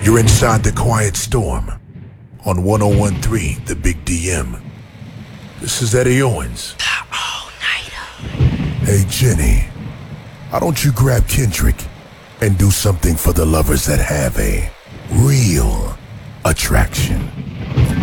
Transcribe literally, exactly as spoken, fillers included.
You're inside the Quiet Storm on one oh one point three The Big D M. This is Eddie Owens. The all-nighter. Hey, Jenny, why don't you grab Kendrick and do something for the lovers that have a real attraction?